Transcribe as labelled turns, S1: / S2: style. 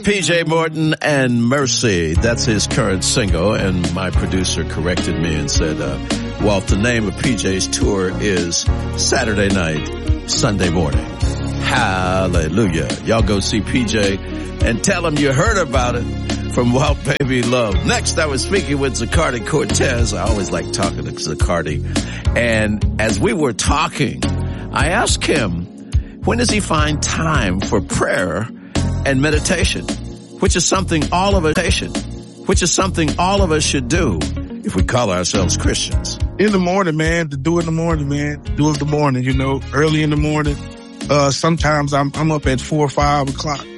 S1: PJ Morton and Mercy. That's his current single. And my producer corrected me and said, Walt, the name of PJ's tour is Saturday Night, Sunday Morning. Hallelujah. Y'all go see PJ and tell him you heard about it from Walt Baby Love. Next, I was speaking with Zacardi Cortez. I always like talking to Zacardi. And as we were talking, I asked him, when does he find time for prayer and meditation, which is something all of us should do if we call ourselves Christians?
S2: In the morning, man, do it in the morning, early in the morning. Sometimes I'm up at 4 or 5 o'clock.